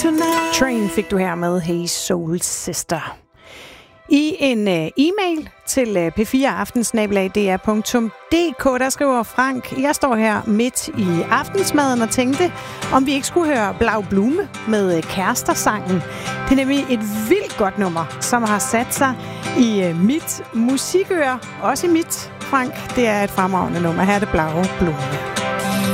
tonight. Train fik du her med Hey Soul Sister. I en e-mail til p4aftensnabelag.dr.dk, der skriver Frank: jeg står her midt i aftensmaden og tænkte, om vi ikke skulle høre Blau Blume med Kærester-sangen. Det er nemlig et vildt godt nummer, som har sat sig i mit musikøre. Også i mit, Frank. Det er et fremragende nummer. Her er det Blau Blume.